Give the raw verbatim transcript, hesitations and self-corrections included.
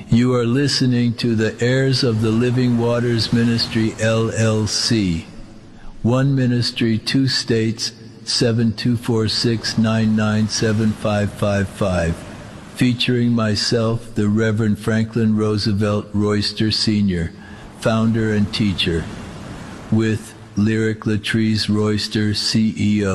You are listening to the Heirs of the Living Waters Ministry, L L C. One ministry, two states, seven two four six, nine nine seven five five five. Featuring myself, the Reverend Franklin Roosevelt Royster Senior, founder and teacher, with Lyric Latrice Royster, C E O.